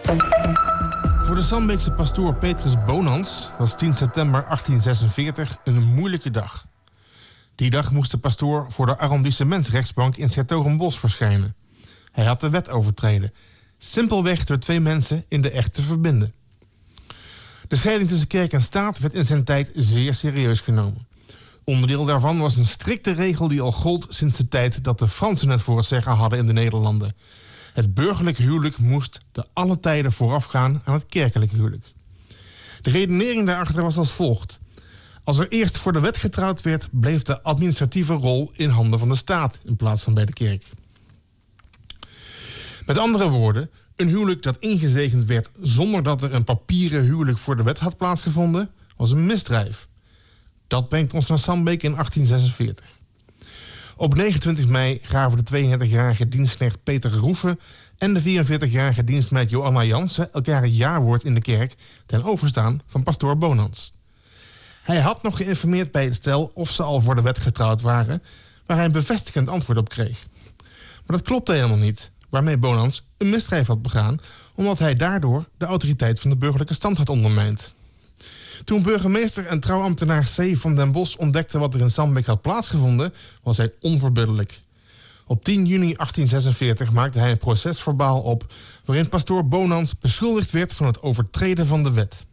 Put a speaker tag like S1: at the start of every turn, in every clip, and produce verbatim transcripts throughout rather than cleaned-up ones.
S1: Voor de Sambeekse pastoor Petrus Bonans was tien september achttien zesenveertig een moeilijke dag. Die dag moest de pastoor voor de arrondissementsrechtsbank in 's-Hertogenbosch verschijnen. Hij had de wet overtreden, simpelweg door twee mensen in de echt te verbinden. De scheiding tussen kerk en staat werd in zijn tijd zeer serieus genomen. Onderdeel daarvan was een strikte regel die al gold sinds de tijd dat de Fransen het voor het zeggen hadden in de Nederlanden. Het burgerlijk huwelijk moest te alle tijden voorafgaan aan het kerkelijk huwelijk. De redenering daarachter was als volgt. Als er eerst voor de wet getrouwd werd, bleef de administratieve rol in handen van de staat in plaats van bij de kerk. Met andere woorden, een huwelijk dat ingezegend werd zonder dat er een papieren huwelijk voor de wet had plaatsgevonden, was een misdrijf. Dat brengt ons naar Sambeek in achttien zesenveertig. Op negenentwintig mei gaven de tweeëndertigjarige dienstknecht Peter Roefe en de vierenveertigjarige dienstmeid Johanna Jansen elkaar het jawoord in de kerk ten overstaan van pastoor Bonans. Hij had nog geïnformeerd bij het stel of ze al voor de wet getrouwd waren, waar hij een bevestigend antwoord op kreeg. Maar dat klopte helemaal niet, waarmee Bonans een misdrijf had begaan, omdat hij daardoor de autoriteit van de burgerlijke stand had ondermijnd. Toen burgemeester en trouwambtenaar C. van den Bosch ontdekte wat er in Sambeek had plaatsgevonden, was hij onverbiddelijk. Op tien juni achttien zesenveertig maakte hij een procesverbaal op, waarin pastoor Bonans beschuldigd werd van het overtreden van de wet.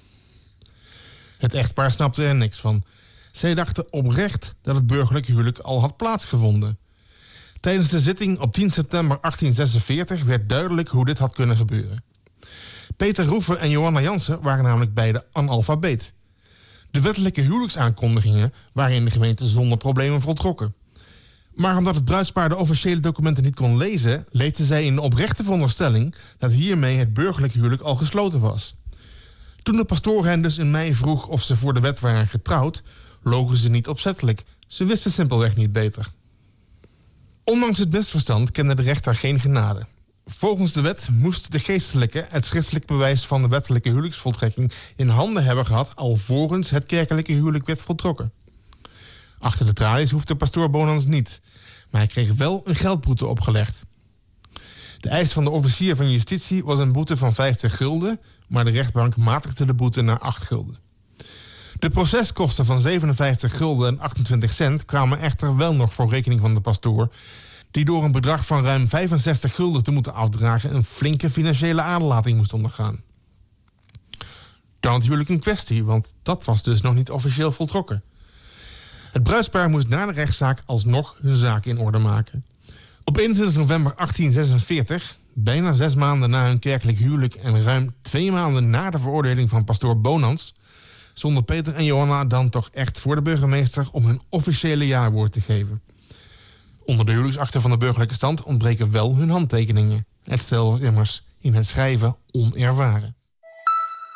S1: Het echtpaar snapte er niks van. Zij dachten oprecht dat het burgerlijk huwelijk al had plaatsgevonden. Tijdens de zitting op tien september achttien zesenveertig werd duidelijk hoe dit had kunnen gebeuren. Peter Roefe en Johanna Jansen waren namelijk beide analfabeet. De wettelijke huwelijksaankondigingen waren in de gemeente zonder problemen voltrokken. Maar omdat het bruidspaar de officiële documenten niet kon lezen, leefden zij in de oprechte veronderstelling dat hiermee het burgerlijk huwelijk al gesloten was. Toen de pastoor hen dus in mei vroeg of ze voor de wet waren getrouwd, logen ze niet opzettelijk. Ze wisten simpelweg niet beter. Ondanks het misverstand kende de rechter geen genade. Volgens de wet moest de geestelijke het schriftelijk bewijs van de wettelijke huwelijksvoltrekking in handen hebben gehad alvorens het kerkelijke huwelijk werd voltrokken. Achter de tralies hoefde pastoor Bonans niet, maar hij kreeg wel een geldboete opgelegd. De eis van de officier van justitie was een boete van vijftig gulden, maar de rechtbank matigde de boete naar acht gulden. De proceskosten van zevenenvijftig gulden en achtentwintig cent kwamen echter wel nog voor rekening van de pastoor, die door een bedrag van ruim vijfenzestig gulden te moeten afdragen een flinke financiële aderlating moest ondergaan. Dan het huwelijk in kwestie, want dat was dus nog niet officieel voltrokken. Het bruidspaar moest na de rechtszaak alsnog hun zaak in orde maken. Op eenentwintig november achttien zesenveertig, bijna zes maanden na hun kerkelijk huwelijk en ruim twee maanden na de veroordeling van pastoor Bonans, zonden Peter en Johanna dan toch echt voor de burgemeester om hun officiële jawoord te geven. Onder de huwelijksakte van de burgerlijke stand ontbreken wel hun handtekeningen. Het stel was immers in het schrijven onervaren.